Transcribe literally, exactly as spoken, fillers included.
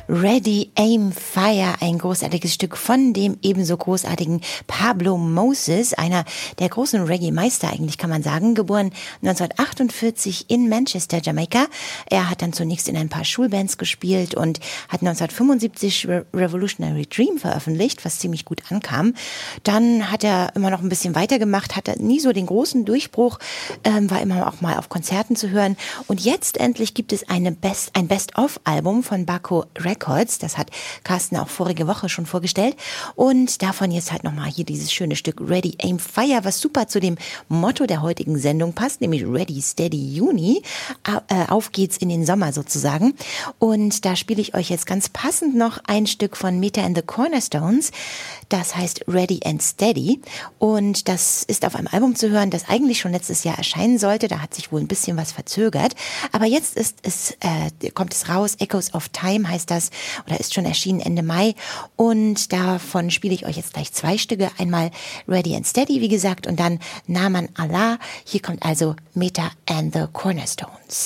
Ready, Aim, Fire, ein großartiges Stück von dem ebenso großartigen Pablo Moses, einer der großen Reggae-Meister eigentlich, kann man sagen, geboren neunzehnhundertachtundvierzig in Manchester, Jamaika. Er hat dann zunächst in ein paar Schulbands gespielt und hat neunzehnhundertfünfundsiebzig Re- Revolutionary Dream veröffentlicht, was ziemlich gut ankam. Dann hat er immer noch ein bisschen weitergemacht, hatte nie so den großen Durchbruch, ähm, war immer auch mal auf Konzerten zu hören. Und jetzt endlich gibt es eine Best, ein Best-of-Album von Baco Records. Das hat Carsten auch vorige Woche schon vorgestellt. Und davon jetzt halt nochmal hier dieses schöne Stück Ready, Aim, Fire, was super zu dem Motto der heutigen Sendung passt, nämlich Ready, Steady, Juni. Auf geht's in den Sommer sozusagen. Und da spiele ich euch jetzt ganz passend noch ein Stück von Meta and the Cornerstones. Das heißt Ready and Steady. Und das ist auf einem Album zu hören, das eigentlich schon letztes Jahr erscheinen sollte. Da hat sich wohl ein bisschen was verzögert. Aber jetzt ist es, äh, kommt es raus. Echoes of Time heißt das, oder ist schon erschienen Ende Mai. Und davon spiele ich euch jetzt gleich zwei Stücke. Einmal Ready and Steady, wie gesagt, und dann Naman Allah. Hier kommt also Meta and the Cornerstones.